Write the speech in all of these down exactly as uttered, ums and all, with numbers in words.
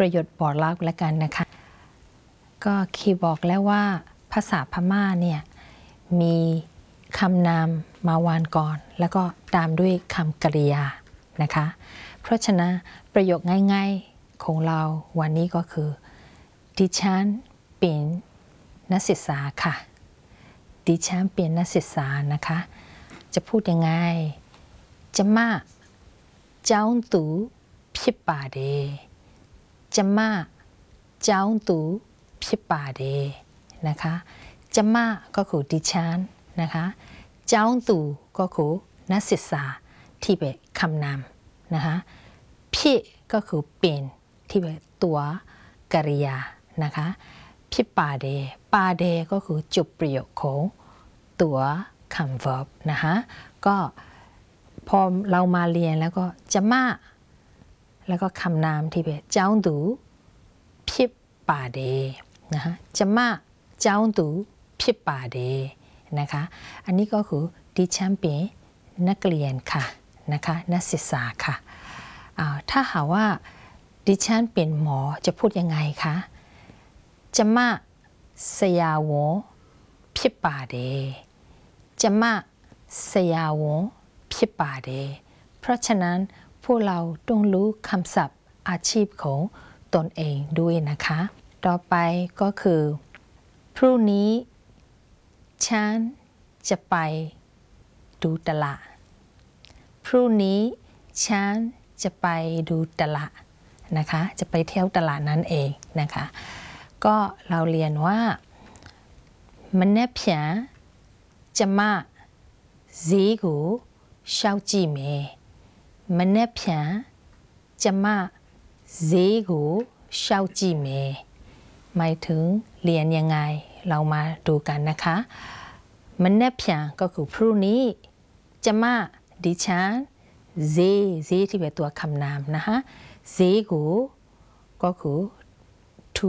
ประโยชน์บอกเล่าแล้วกันนะคะก็คีบอกแล้วว่าภาษาพม่าเนี่ยมีคำนามมาวานก่อนแล้วก็ตามด้วยคำกริยานะคะเพราะฉะนั้นประโยคง่ายๆของเราวันนี้ก็คือดิฉันเป็นนักศึกษาค่ะดิฉันเป็นนักศึกษานะคะจะพูดยังไงจะมาเจ้าตู่ဖြစ်ပါတယ်จะมาเจ้าตู่ဖြစ်ပါတယ်นะคะจะมาก็คือดิฉันนะคะเจ้าตู่ก็คือนักศึกษาที่เป็นคำนามนะคะพี่ก็คือเป็นที่เป็นตัวกริยานะคะဖြစ်ပါတယ်ပါတယ်ก็คือจุดประโยคของตัวคำ verb นะคะก็พอเรามาเรียนแล้วก็จะมาแล้วก็คำนามที่เป็นเจ้าตู่ဖြစ်ပါတယ်นะคะจะมาเจ้าตู่ဖြစ်ပါတယ်นะคะอันนี้ก็คือดิฉันเป็นนักเรียนค่ะนะคะนักศึกษาค่ะถ้าหากว่าดิฉันเป็นหมอจะพูดยังไงคะจะมาဆရာဝန်ဖြစ်ပါတယ်จะมาဆရာဝန်ဖြစ်ပါတယ်เพราะฉะนั้นพวกเราต้องรู้คำศัพท์อาชีพของตนเองด้วยนะคะต่อไปก็คือพรุ่งนี้ฉันจะไปดูตลาดพรุ่งนี้ฉันจะไปดูตลาดนะคะจะไปเที่ยวตลาดนั่นเองนะคะก็เราเรียนว่าမနေ့ပြန်จะมาဈေးကိုရှောက်ကြည့်မယ်မနေ့ပြန်จะมาဈေးကိုရှောက်ကြည့်မယ်หมายถึงเรียนยังไงเรามาดูกันนะคะมะเนบပြန်ก็คือพรุ่งนี้จะมาดิฉันဈေးဈေးที่เป็นตัวคำนามนะคะဈေးကိုก็คือ to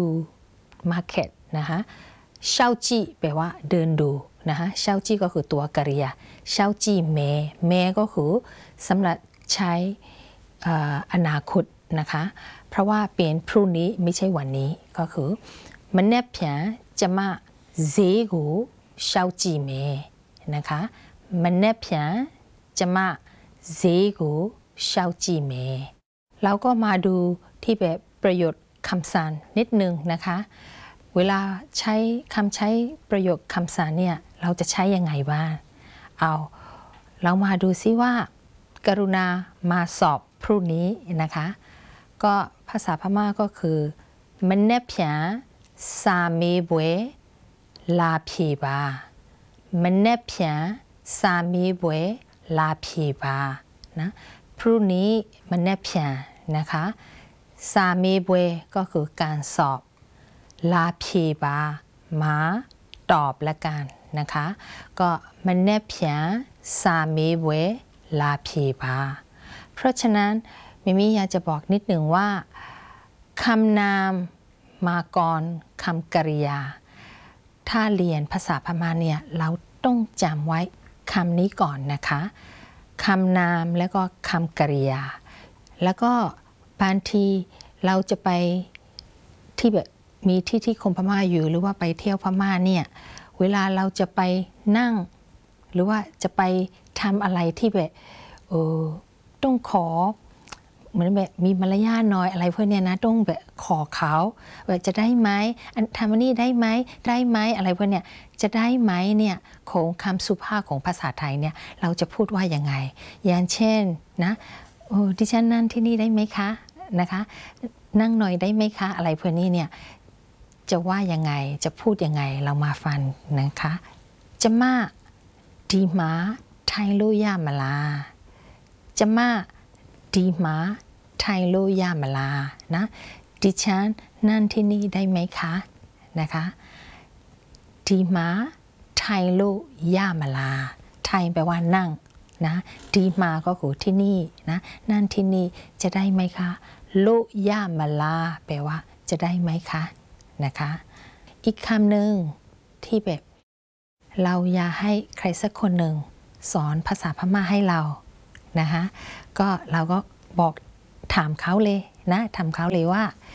market นะคะเช่าจี้แปลว่าเดินดูนะคะเช่าจี้ก็คือตัวกริยาเช่าจี้แม่แม่ก็คือสำหรับใช้อนาคตนะคะเพราะว่าเป็นพรุ่งนี้ไม่ใช่วันนี้ก็คือมะเนบပြန်จะมาဈေးကိုရှောက်ကြည့်မယ်นะคะมะเนบပြန်จะมาဈေးကိုရှောက်ကြည့်မယ်เราก็มาดูที่แบบประโยชน์คำศัพท์นิดนึงนะคะเวลาใช้คำใช้ประโยคคำศัพท์เนี่ยเราจะใช้ยังไงบ้างเอาเรามาดูซิว่ากรุณามาสอบพรุ่งนี้นะคะก็ภาษาพม่าก็คือมะเนบပြန်စာမေးပွဲလာဖြေပါမနေ့ပြန်စာမေးပွဲလာဖြေပါนะพรุ่งนี้มะเนบပြန်นะคะစာမေးပွဲก็คือการสอบลาဖြေပါมาตอบละกันนะคะก็มะเนบပြန်စာမေးပွဲလာဖြေပါเพราะฉะนั้นมิมิอยากจะบอกนิดหนึ่งว่าคำนามมาก่อนคำกริยาถ้าเรียนภาษาพม่าเนี่ยเราต้องจำไว้คำนี้ก่อนนะคะคำนามแล้วก็คำกริยาแล้วก็บางทีเราจะไปที่แบบมีที่ที่คนพม่าอยู่หรือว่าไปเที่ยวพม่าเนี่ยเวลาเราจะไปนั่งหรือว่าจะไปทำอะไรที่แบบเออต้องขอเหมือนแบบมีมารยาทน้อยอะไรพวกเนี้ยนะต้องแบบขอเขาแบบจะได้ไหมอันทำอันนี้ได้ไหมได้ไหมอะไรพวกเนี้ยจะได้ไหมเนี่ยของคำสุภาพของภาษาไทยเนี่ยเราจะพูดว่ายังไงอย่างเช่นนะโอ้ดิฉันนั่งที่นี่ได้ไหมคะนะคะนั่งหน่อยได้ไหมคะอะไรพวกนี้เนี่ยจะว่ายังไงจะพูดยังไงเรามาฟังนะคะจะมาดีมาไทยโลยามาลาจะมาดีมาไทยโลยามาลานะดิฉันนั่นที่นี่ได้ไหมคะนะคะดีมาไทยโลยามาลาไทยแปลว่านั่งนะดีมาก็คือที่นี่นะนั่นที่นี่จะได้ไหมคะโลยามาลาแปลว่าจะได้ไหมคะนะคะอีกคำหนึ่งที่แบบเราอยากให้ใครสักคนหนึ่งสอนภาษาพม่าให้เรานะคะก็เราก็บอกถามเขาเลยนะถามเขาเลยว่า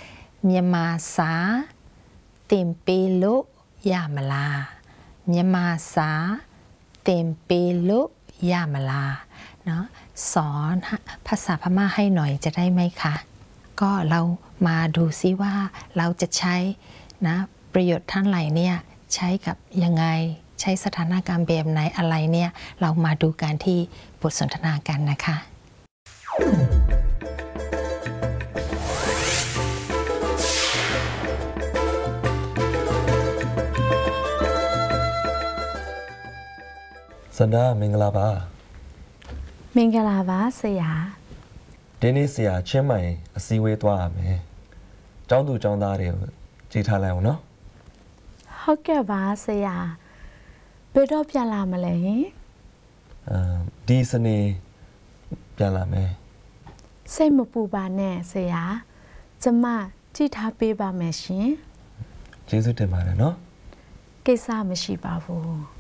မြန်မာစာတင်ပေးလို့ရမလားမြန်မာစာတင်ပေးလို့ရမလားเนาะสอนภาษาพม่าให้หน่อยจะได้ไหมคะก็เรามาดูซิว่าเราจะใช้นะประโยชน์ทั้งหลายเนี่ยใช้กับยังไงใช้สถานการณ์แบบไหนอะไรเนี่ยเรามาดูกันที่บทสนทนากันนะคะสันดามงลาบาမင်္ဂလာပါဆရာဒီနေ့ဆရာချင်းမိုင်အစည်းအဝေးသွားရမယ်ကျောင်းသူကျောင်းသားတွေကိုကြည်ထားလိုက်အောင်နော်ဟုတ်ကဲ့ပါဆရာဘယ်တော့ပြန်လာမလဲဟင်အဲဒီစနေပြန်လာမယ်စိတ်မပူပါနဲ့ဆရာကျမကြည့်ထားပေးပါမယ်ရှင်ကျေးဇူးတင်ပါတယ်နော်ကိစ္စမရှိပါဘူး